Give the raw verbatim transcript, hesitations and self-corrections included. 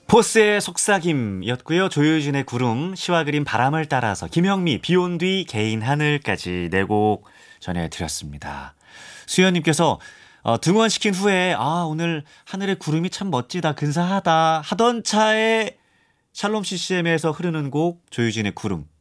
포스의 속삭임이었고요. 조효진의 구름, 시와 그린 바람을 따라서, 김영미 비온 뒤 개인 하늘까지 네 곡 전해드렸습니다. 수현님께서 어, 등원시킨 후에 아 오늘 하늘의 구름이 참 멋지다 근사하다 하던 차에 샬롬 씨씨엠에서 흐르는 곡 조효진의 구름